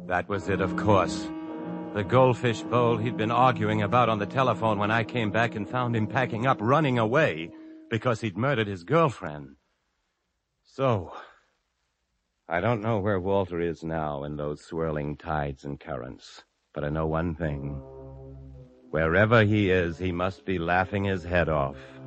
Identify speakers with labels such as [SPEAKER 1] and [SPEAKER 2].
[SPEAKER 1] That was it, of course. The goldfish bowl he'd been arguing about on the telephone when I came back and found him packing up, running away, because he'd murdered his girlfriend. So, I don't know where Walter is now in those swirling tides and currents, but I know one thing. Wherever he is, he must be laughing his head off.